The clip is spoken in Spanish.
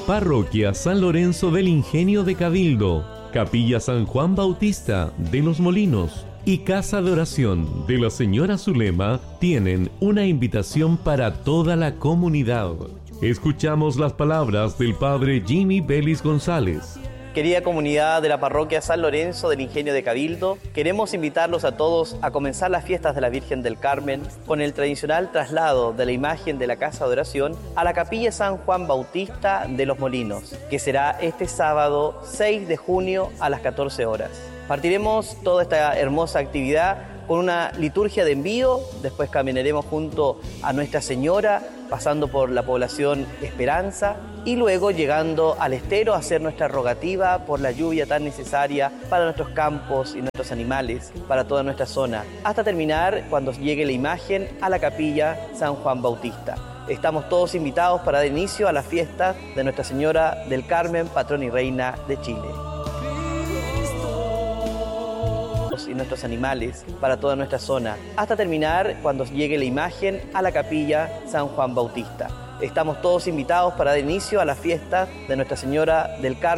Parroquia San Lorenzo del Ingenio de Cabildo, Capilla San Juan Bautista de Los Molinos y Casa de Oración de la Señora Zulema tienen una invitación para toda la comunidad. Escuchamos las palabras del Padre Jimmy Vélez González. Querida comunidad de la Parroquia San Lorenzo del Ingenio de Cabildo, queremos invitarlos a todos a comenzar las fiestas de la Virgen del Carmen con el tradicional traslado de la imagen de la Casa de Oración a la Capilla San Juan Bautista de Los Molinos, que será este sábado 6 de junio a las 14 horas. Partiremos toda esta hermosa actividad con una liturgia de envío, después caminaremos junto a Nuestra Señora, pasando por la población Esperanza y luego llegando al estero a hacer nuestra rogativa por la lluvia tan necesaria para nuestros campos y nuestros animales, para toda nuestra zona, hasta terminar cuando llegue la imagen a la Capilla San Juan Bautista. Estamos todos invitados para dar inicio a las fiestas de Nuestra Señora del Carmen, patrona y reina de Chile. Y nuestros animales para toda nuestra zona, hasta terminar cuando llegue la imagen a la Capilla San Juan Bautista. Estamos todos invitados para dar inicio a las fiestas de Nuestra Señora del Carmen